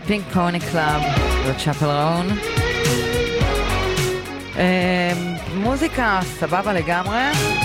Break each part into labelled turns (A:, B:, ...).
A: פינק פוני קלאב וצ'אפל ראון. מוזיקה סבבה לגמרי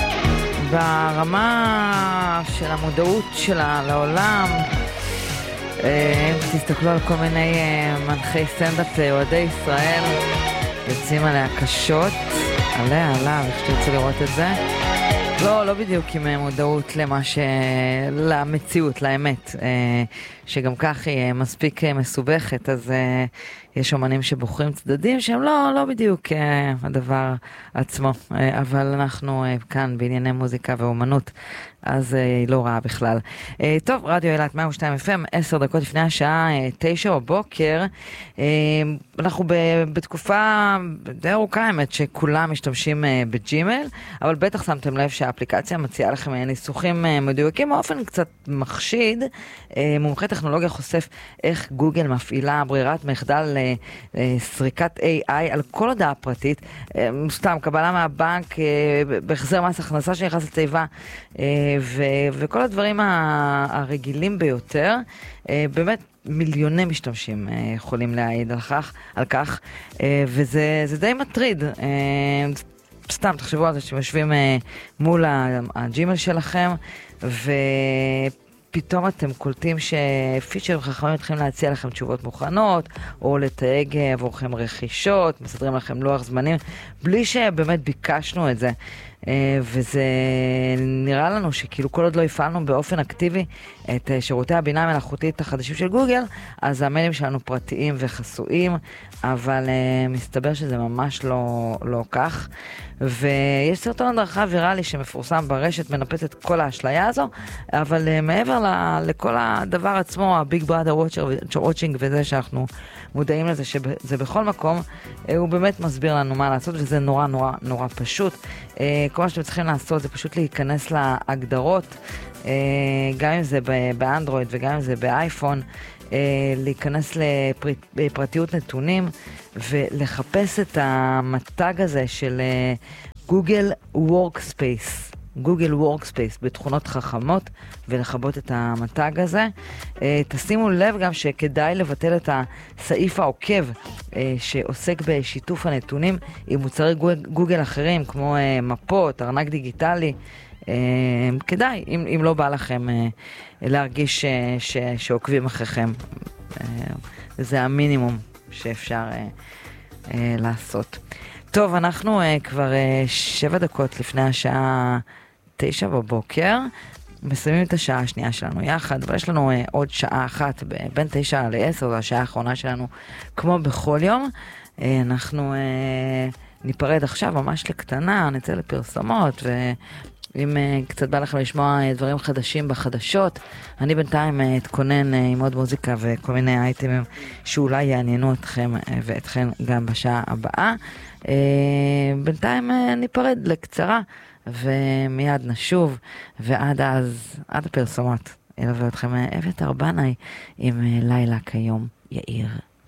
A: ברמה של המודעות שלה לעולם. אם תסתכלו על כל מיני מנחי סטנדאפ אוהדי ישראל יוצאים עליה קשות, עליה, איך שתרצו לראות את זה. לא בדיוק עם מודעות למציאות, לאמת, שגם כך היא מספיק מסובכת, אז יש אומנים שבוחרים צדדים שהם לא בדיוק הדבר עצמו, אבל אנחנו כאן בענייני מוזיקה ואומנות, אז היא לא רעה בכלל. טוב, רדיו אילת 102 FM, 10 דקות לפני השעה 9 בבוקר. אנחנו בתקופה די ארוכה, האמת שכולם משתמשים בג'ימייל, אבל בטח שמתם לב שהאפליקציה מציעה לכם ניסוחים מדויקים באופן קצת מחשיד. מומחה טכנולוגיה חושף איך גוגל מפעילה ברירת מחדל סריקת AI על כל הודעה פרטית, סתם קבלה מהבנק, בהחזר מס הכנסה שנכנס לתיבה, וכל הדברים הרגילים ביותר. באמת מיליוני משתמשים יכולים להעיד על כך, וזה די מטריד. סתם תחשבו על זה שיושבים מול הג'ימייל שלכם, פתאום אתם קולטים שפיצ'רים חכמים מתחילים להציע לכם תשובות מוכנות, או לתייג עבורכם רכישות, מסדרים לכם לוח זמנים, בלי שבאמת ביקשנו את זה. וזה נראה לנו שכאילו כל עוד לא הפעלנו באופן אקטיבי את שירותי הבינה המלאכותית החדשים של גוגל, אז המיילים שלנו פרטיים וחסויים, אבל מסתבר שזה ממש לא כך. ויש סרטון הדרכה ויראלי שמפורסם ברשת, מנפץ את כל האשליה הזו, אבל מעבר לכל הדבר עצמו, הביג בראדר וואצ'ינג וזה שאנחנו מודעים לזה שזה בכל מקום, הוא באמת מסביר לנו מה לעשות, וזה נורא נורא נורא פשוט. כל מה שאתם צריכים לעשות זה פשוט להיכנס להגדרות, גם אם זה באנדרואיד וגם אם זה באייפון, להיכנס לפרטיות נתונים ולחפש את המתג הזה של גוגל וורקספייס. גוגל וורקספייס בתכונות חכמות, ולחבות את המתג הזה. תשימו לב גם שכדאי לבטל את הסעיף העוקב שעוסק בשיתוף הנתונים עם מוצרי גוגל אחרים, כמו מפות, ארנק דיגיטלי. כדאי, אם לא בא לכם להרגיש שעוקבים אחריכם. זה המינימום שאפשר לעשות. טוב, אנחנו כבר 7 דקות לפני השעה 9 בבוקר, מסיימים את השעה השנייה שלנו יחד, אבל יש לנו עוד שעה אחת בין 9 ל-10, זו השעה האחרונה שלנו כמו בכל יום. אנחנו ניפרד עכשיו ממש לקטנה, נצא לפרסומות, ואם קצת בא לכם לשמוע דברים חדשים בחדשות, אני בינתיים אתכונן עם עוד מוזיקה וכל מיני אייטמים שאולי יעניינו אתכם ואתכן גם בשעה הבאה. בינתיים ניפרד לקצרה ומיד נשוב, ועד אז, עד הפרסומות, ילווה אתכם אביתר בנאי עם לילה כיום יאיר.